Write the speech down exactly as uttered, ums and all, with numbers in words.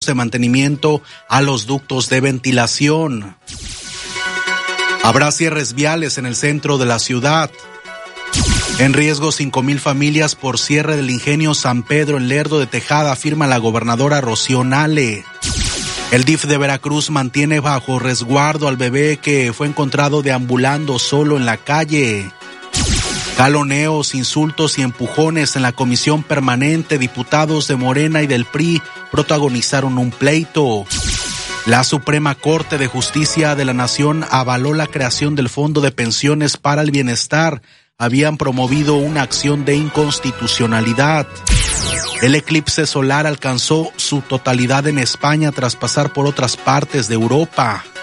de mantenimiento a los ductos de ventilación. Habrá cierres viales en el centro de la ciudad. En riesgo cinco mil familias por cierre del ingenio San Pedro en Lerdo de Tejada, afirma la gobernadora Rocío Nale. El D I F de Veracruz mantiene bajo resguardo al bebé que fue encontrado deambulando solo en la calle. Jaloneos, insultos y empujones en la comisión permanente. Diputados de Morena y del P R I protagonizaron un pleito. La Suprema Corte de Justicia de la Nación avaló la creación del Fondo de Pensiones para el Bienestar. Habían promovido una acción de inconstitucionalidad. El eclipse solar alcanzó su totalidad en España tras pasar por otras partes de Europa.